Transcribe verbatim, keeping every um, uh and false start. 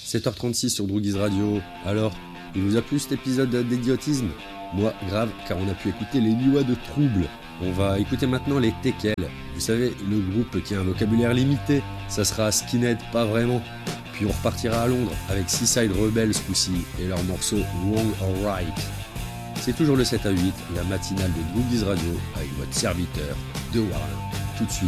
sept heures trente-six sur Droogies Radio. Alors, il vous a plu cet épisode d'idiotisme ? Moi, grave, car on a pu écouter les lois de trouble. On va écouter maintenant les Tekel. Vous savez, le groupe qui a un vocabulaire limité. Ça sera skinhead, pas vraiment. Puis on repartira à Londres avec Seaside Rebels ce coup-ci et leur morceau Wrong or Right. C'est toujours le sept à huit, la matinale de Droogies Radio avec votre serviteur de Warren. Tout de suite,